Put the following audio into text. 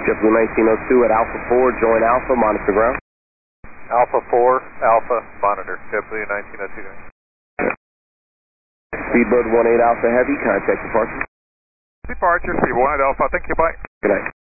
JetBlue 1902 at Alpha 4, join Alpha, monitor ground. Alpha 4, Alpha, monitor, JetBlue 1902. Speedbird 18 Alpha Heavy, contact departure. Departure, Speedbird 18 Alpha, thank you, bye. Good night.